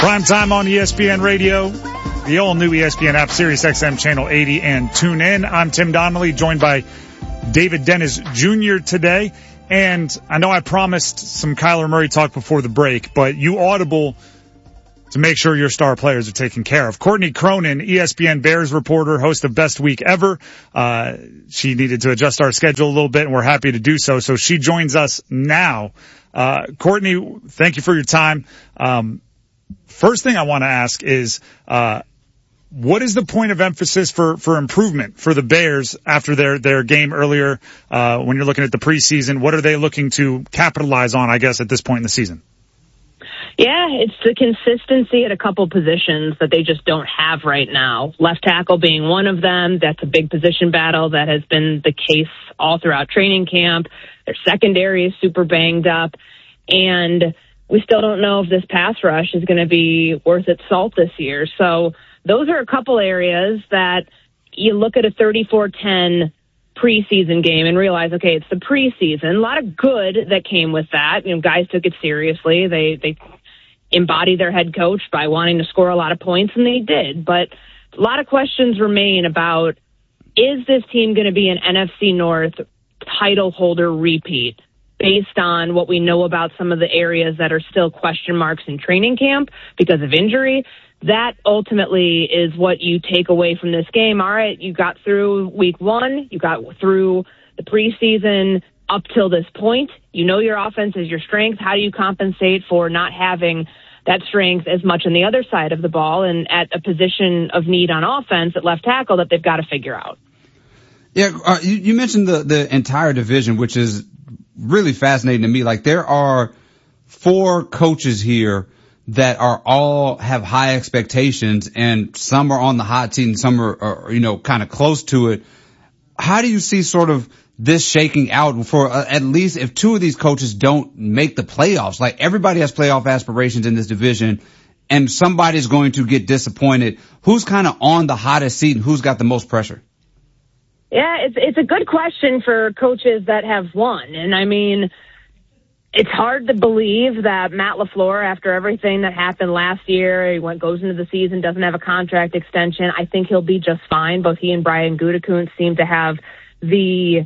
Prime time on ESPN Radio, the all-new ESPN app, Sirius XM Channel 80, and tune in. I'm Tim Donnelly, joined by David Dennis Jr. today. And I know I promised some Kyler Murray talk before the break, but you audible to make sure your star players are taken care of. Courtney Cronin, ESPN Bears reporter, host of Best Week Ever. She needed to adjust our schedule a little bit, and we're happy to do so. So she joins us now. Courtney, thank you for your time. First thing I want to ask is, what is the point of emphasis for improvement for the Bears after their game earlier, when you're looking at the preseason? What are they looking to capitalize on, I guess, at this point in the season? Yeah, it's the consistency at a couple positions that they just don't have right now. Left tackle being one of them. That's a big position battle that has been the case all throughout training camp. Their secondary is super banged up, and we still don't know if this pass rush is going to be worth its salt this year. So those are a couple areas that you look at a 34-10 preseason game and realize, okay, it's the preseason. A lot of good that came with that. You know, guys took it seriously. They embodied their head coach by wanting to score a lot of points, and they did. But a lot of questions remain about, is this team going to be an NFC North title holder repeat? Based on what we know about some of the areas that are still question marks in training camp because of injury, that ultimately is what you take away from this game. All right, you got through week one, you got through the preseason up till this point. You know your offense is your strength. How do you compensate for not having that strength as much on the other side of the ball and at a position of need on offense at left tackle that they've got to figure out? Yeah, you mentioned the entire division, which is really fascinating to me. Like, there are 4 coaches here that are all have high expectations, and some are on the hot seat and some are kind of close to it. How do you see sort of this shaking out for at least if 2 of these coaches don't make the playoffs? Like, everybody has playoff aspirations in this division, and somebody's going to get disappointed. Who's kind of on the hottest seat and who's got the most pressure? Yeah, it's a good question for coaches that have won. And I mean, it's hard to believe that Matt LaFleur, after everything that happened last year, he goes into the season, doesn't have a contract extension. I think he'll be just fine. Both he and Brian Gutekunst seem to have the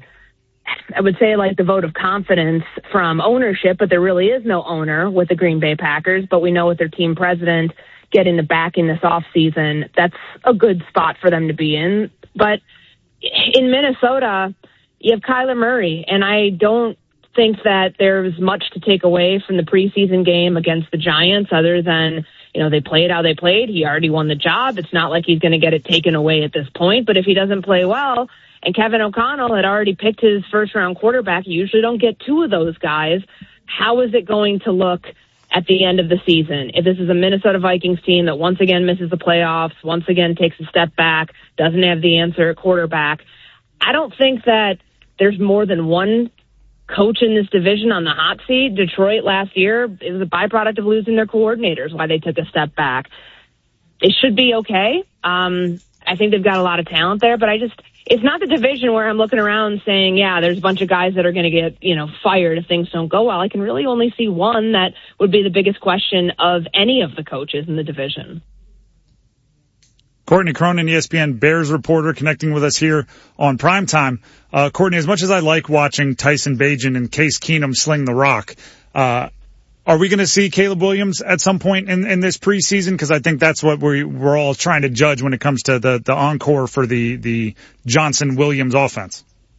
vote of confidence from ownership, but there really is no owner with the Green Bay Packers. But we know with their team president getting the backing this offseason, that's a good spot for them to be in. But in Minnesota, you have Kyler Murray, and I don't think that there's much to take away from the preseason game against the Giants other than, they played how they played. He already won the job. It's not like he's going to get it taken away at this point. But if he doesn't play well, and Kevin O'Connell had already picked his first-round quarterback, you usually don't get 2 of those guys. How is it going to look at the end of the season if this is a Minnesota Vikings team that once again misses the playoffs, once again takes a step back, doesn't have the answer at quarterback? I don't think that there's more than one coach in this division on the hot seat. Detroit last year, it was a byproduct of losing their coordinators, why they took a step back. They should be okay. I think they've got a lot of talent there, but it's not the division where I'm looking around saying, yeah, there's a bunch of guys that are going to get, fired if things don't go well. I can really only see one that would be the biggest question of any of the coaches in the division. Courtney Cronin, ESPN Bears reporter, connecting with us here on Primetime. Courtney, as much as I like watching Tyson Bagent and Case Keenum sling the rock, are we going to see Caleb Williams at some point in this preseason? Because I think that's what we're all trying to judge when it comes to the encore for the Johnson-Williams offense.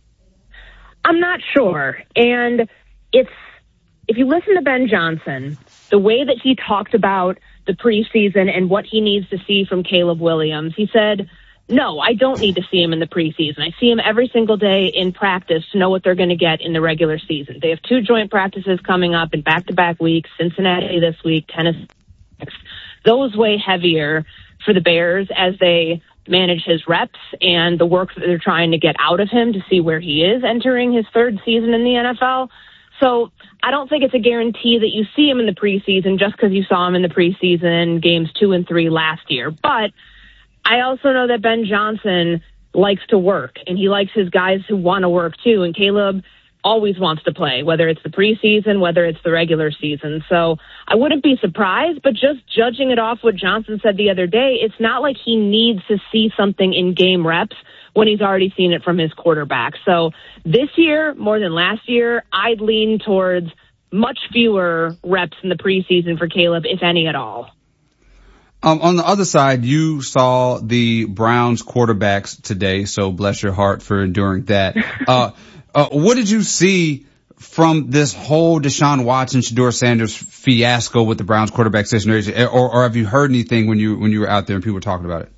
I'm not sure. And if you listen to Ben Johnson, the way that he talked about the preseason and what he needs to see from Caleb Williams, he said, no, I don't need to see him in the preseason. I see him every single day in practice to know what they're going to get in the regular season. They have 2 joint practices coming up in back-to-back weeks, Cincinnati this week, Tennessee next. Those weigh heavier for the Bears as they manage his reps and the work that they're trying to get out of him to see where he is entering his 3rd season in the NFL. So I don't think it's a guarantee that you see him in the preseason just because you saw him in the preseason games 2 and 3 last year. But I also know that Ben Johnson likes to work, and he likes his guys who want to work too. And Caleb always wants to play, whether it's the preseason, whether it's the regular season. So I wouldn't be surprised, but just judging it off what Johnson said the other day, it's not like he needs to see something in game reps when he's already seen it from his quarterback. So this year, more than last year, I'd lean towards much fewer reps in the preseason for Caleb, if any at all. On the other side, you saw the Browns quarterbacks today, so bless your heart for enduring that. What did you see from this whole Deshaun Watson, Shedeur Sanders fiasco with the Browns quarterback situation, or have you heard anything when you were out there and people were talking about it?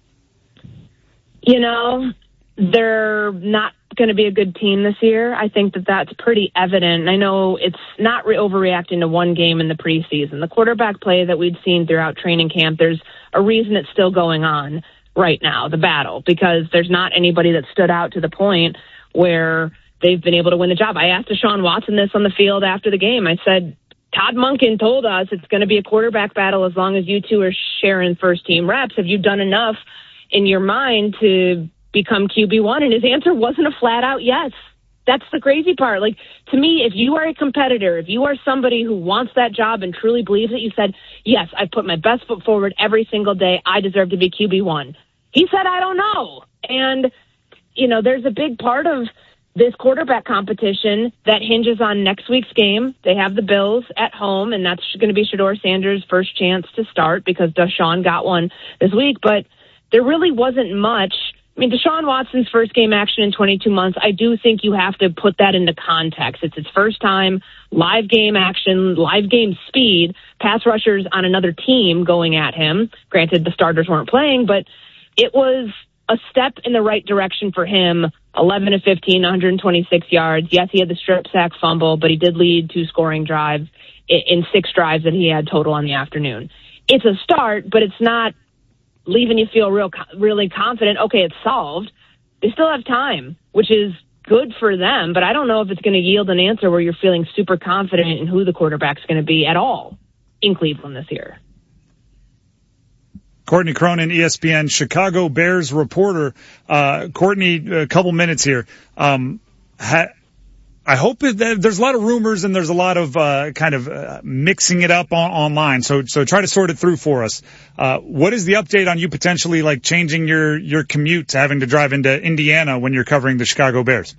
You know, they're not going to be a good team this year. I think that that's pretty evident. I know it's not overreacting to one game in the preseason. The quarterback play that we'd seen throughout training camp, there's a reason it's still going on right now, the battle, because there's not anybody that stood out to the point where they've been able to win the job. I asked Deshaun Watson this on the field after the game. I said, Todd Monken told us it's going to be a quarterback battle as long as you two are sharing first team reps. Have you done enough in your mind to become QB1? And his answer wasn't a flat out yes. That's the crazy part. Like, to me, if you are a competitor, if you are somebody who wants that job and truly believes it, you said, yes, I put my best foot forward every single day. I deserve to be QB1. He said, I don't know. And, you know, there's a big part of this quarterback competition that hinges on next week's game. They have the Bills at home, and that's going to be Shedeur Sanders' first chance to start because Deshaun got one this week. But there really wasn't much. I mean, Deshaun Watson's first game action in 22 months, I do think you have to put that into context. It's his first time, live game action, live game speed, pass rushers on another team going at him. Granted, the starters weren't playing, but it was a step in the right direction for him. 11 of 15, 126 yards. Yes, he had the strip sack fumble, but he did lead 2 scoring drives in 6 drives that he had total on the afternoon. It's a start, but it's not leaving you feel really confident. Okay, it's solved. They still have time, which is good for them, but I don't know if it's going to yield an answer where you're feeling super confident in who the quarterback's going to be at all in Cleveland this year. Courtney Cronin, ESPN Chicago Bears reporter. Courtney, a couple minutes here. I hope that there's a lot of rumors and there's a lot of mixing it up online. So try to sort it through for us. What is the update on you potentially like changing your commute to having to drive into Indiana when you're covering the Chicago Bears?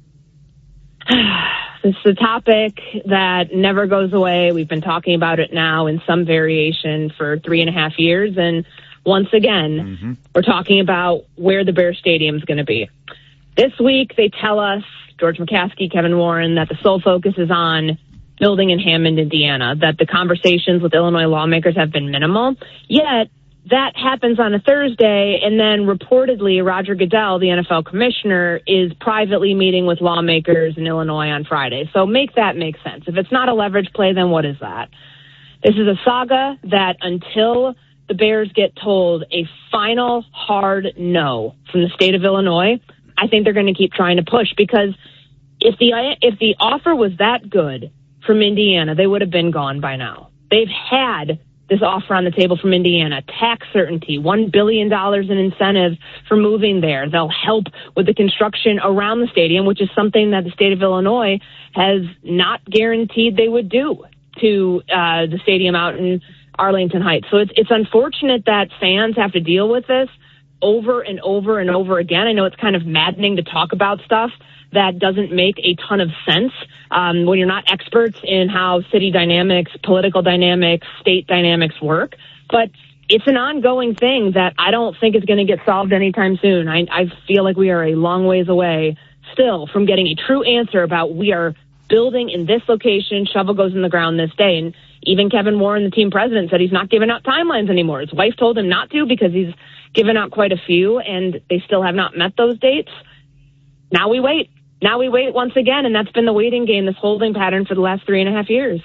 It's a topic that never goes away. We've been talking about it now in some variation for 3.5 years. And once again, we're talking about where the Bear Stadium is going to be. This week, they tell us, George McCaskey, Kevin Warren, that the sole focus is on building in Hammond, Indiana, that the conversations with Illinois lawmakers have been minimal. Yet, that happens on a Thursday, and then reportedly Roger Goodell, the NFL commissioner, is privately meeting with lawmakers in Illinois on Friday. So make that make sense. If it's not a leverage play, then what is that? This is a saga that until the Bears get told a final hard no from the state of Illinois, I think they're going to keep trying to push, because if the offer was that good from Indiana, they would have been gone by now. They've had this offer on the table from Indiana, tax certainty, $1 billion in incentives for moving there. They'll help with the construction around the stadium, which is something that the state of Illinois has not guaranteed they would do to the stadium out in Arlington Heights. So it's unfortunate that fans have to deal with this over and over and over again. I know it's kind of maddening to talk about stuff that doesn't make a ton of sense when you're not experts in how city dynamics, political dynamics, state dynamics work. But it's an ongoing thing that I don't think is going to get solved anytime soon. I feel like we are a long ways away still from getting a true answer about we are building in this location, shovel goes in the ground this day. And even Kevin Warren, the team president, said he's not giving out timelines anymore. His wife told him not to because he's given out quite a few, and they still have not met those dates. Now we wait. Now we wait once again, and that's been the waiting game, this holding pattern for the last 3.5 years.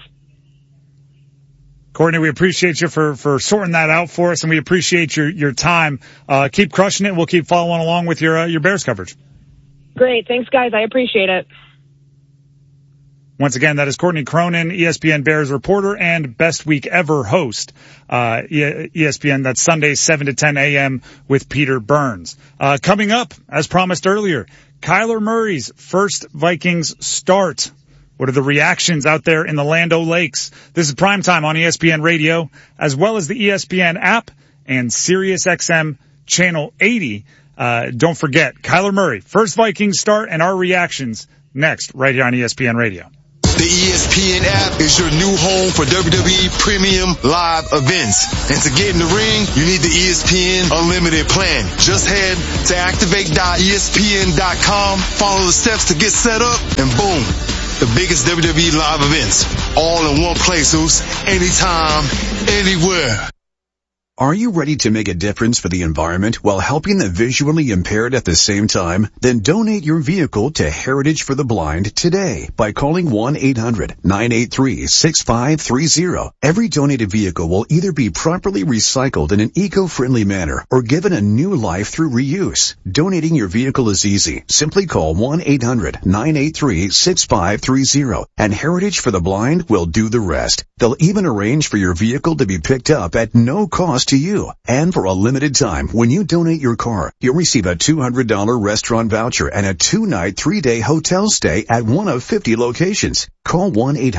Courtney, we appreciate you for sorting that out for us, and we appreciate your time. Keep crushing it. We'll keep following along with your Bears coverage. Great. Thanks, guys. I appreciate it. Once again, that is Courtney Cronin, ESPN Bears reporter and Best Week Ever host. ESPN, that's Sunday, 7 to 10 a.m. with Peter Burns. Coming up, as promised earlier, Kyler Murray's first Vikings start. What are the reactions out there in the Land O'Lakes? This is Primetime on ESPN Radio, as well as the ESPN app and Sirius XM Channel 80. Don't forget, Kyler Murray, first Vikings start, and our reactions next, right here on ESPN Radio. The ESPN app is your new home for WWE Premium Live events. And to get in the ring, you need the ESPN Unlimited plan. Just head to activate.espn.com, follow the steps to get set up, and boom, the biggest WWE live events, all in one place, anytime, anywhere. Are you ready to make a difference for the environment while helping the visually impaired at the same time? Then donate your vehicle to Heritage for the Blind today by calling 1-800-983-6530. Every donated vehicle will either be properly recycled in an eco-friendly manner or given a new life through reuse. Donating your vehicle is easy. Simply call 1-800-983-6530 and Heritage for the Blind will do the rest. They'll even arrange for your vehicle to be picked up at no cost to you. And for a limited time, when you donate your car, you'll receive a $200 restaurant voucher and a 2-night, 3-day hotel stay at one of 50 locations. Call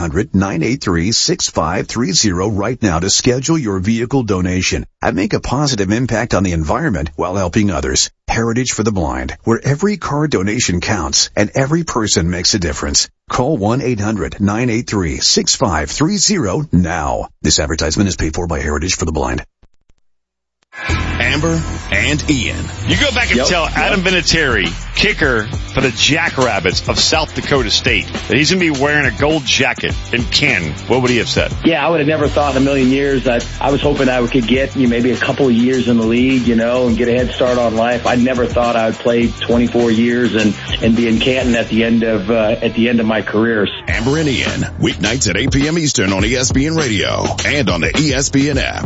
1-800-983-6530 right now to schedule your vehicle donation and make a positive impact on the environment while helping others. Heritage for the Blind, where every car donation counts and every person makes a difference. Call 1-800-983-6530 now. This advertisement is paid for by Heritage for the Blind. Amber and Ian. You go back and tell Adam Vinatieri, kicker for the Jackrabbits of South Dakota State, that he's going to be wearing a gold jacket in Canton. What would he have said? Yeah, I would have never thought in a million years that I was hoping I could get maybe a couple of years in the league, and get a head start on life. I never thought I would play 24 years and be in Canton at the end of my career. Amber and Ian, weeknights at 8 p.m. Eastern on ESPN Radio and on the ESPN app.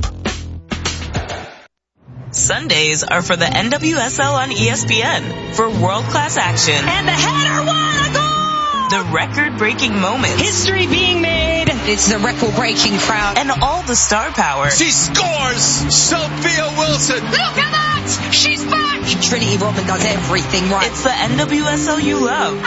Sundays are for the NWSL on ESPN for world-class action. And the header, what a goal! The record-breaking moments. History being made. It's the record-breaking crowd. And all the star power. She scores! Sophia Wilson! Look at that! She's back! Trinity Rodman does everything right. It's the NWSL you love.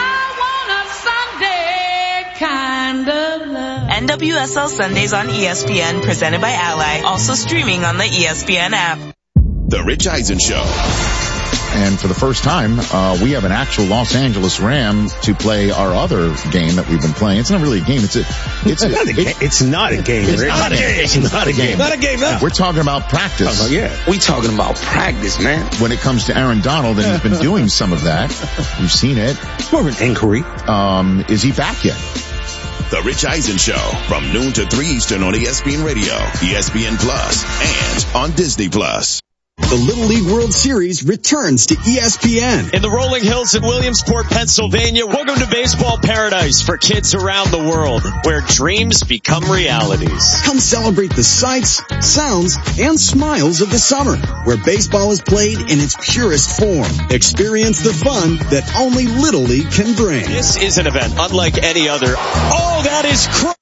I want a Sunday kind of love. NWSL Sundays on ESPN, presented by Ally. Also streaming on the ESPN app. The Rich Eisen Show. And for the first time, we have an actual Los Angeles Ram to play our other game that we've been playing. It's not really a game. It's not a game. We're talking about practice. We talking about practice, man. When it comes to Aaron Donald, and he's been doing some of that. We've seen it. It's more of an inquiry. Is he back yet? The Rich Eisen Show from noon to 3 Eastern on ESPN Radio, ESPN Plus, and on Disney Plus. The Little League World Series returns to ESPN. In the rolling hills in Williamsport, Pennsylvania, welcome to baseball paradise for kids around the world, where dreams become realities. Come celebrate the sights, sounds, and smiles of the summer, where baseball is played in its purest form. Experience the fun that only Little League can bring. This is an event unlike any other. Oh, that is